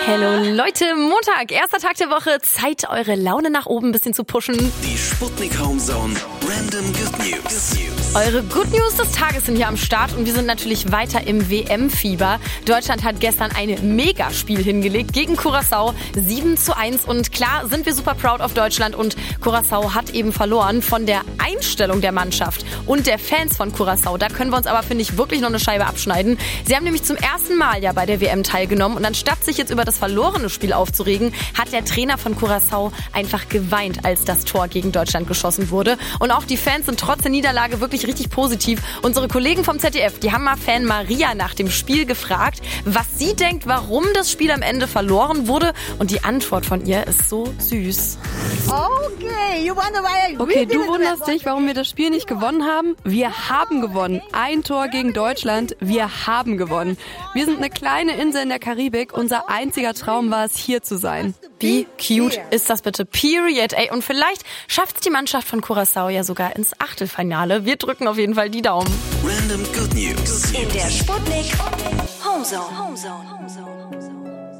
Hallo Leute, Montag, erster Tag der Woche. Zeit, eure Laune nach oben ein bisschen zu pushen. Die Sputnik Homezone Random Good News. Eure Good News des Tages sind hier am Start und wir sind natürlich weiter im WM-Fieber. Deutschland hat gestern ein Megaspiel hingelegt gegen Curaçao, 7:1. Und klar sind wir super proud auf Deutschland und Curaçao hat eben verloren. Von der Einstellung der Mannschaft und der Fans von Curaçao, da können wir uns aber, finde ich, wirklich noch eine Scheibe abschneiden. Sie haben nämlich zum ersten Mal ja bei der WM teilgenommen und anstatt sich jetzt über das verlorene Spiel aufzuregen, hat der Trainer von Curaçao einfach geweint, als das Tor gegen Deutschland geschossen wurde. Und auch die Fans sind trotz der Niederlage wirklich richtig positiv. Unsere Kollegen vom ZDF, die haben mal Fan Maria nach dem Spiel gefragt, was sie denkt, warum das Spiel am Ende verloren wurde. Und die Antwort von ihr ist so süß. Okay, du wunderst dich, warum wir das Spiel nicht gewonnen haben? Wir haben gewonnen. Ein Tor gegen Deutschland. Wir haben gewonnen. Wir sind eine kleine Insel in der Karibik. Unser einziger Traum war es, hier zu sein. Wie cute ist das bitte? Period. Ey, und vielleicht schafft es die Mannschaft von Curaçao ja sogar ins Achtelfinale. Wir drücken auf jeden Fall die Daumen. Random Good News. In der Sputnik Homezone.